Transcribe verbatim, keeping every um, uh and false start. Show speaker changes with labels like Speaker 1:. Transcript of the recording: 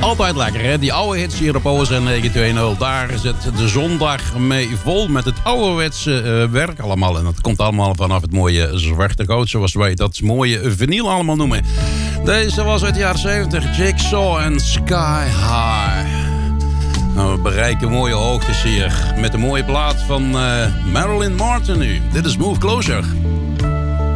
Speaker 1: Altijd lekker, hè? Die oude hits hier op O S N negen twee nul. Daar zit de zondag mee vol met het ouderwetse uh, werk allemaal. En dat komt allemaal vanaf het mooie zwarte goud, zoals wij dat mooie vinyl allemaal noemen. Deze was uit de jaren zeventig, Jigsaw en Sky High. Nou, we bereiken mooie hoogtes hier met de mooie plaat van uh, Marilyn Martin nu. Dit is Move Closer.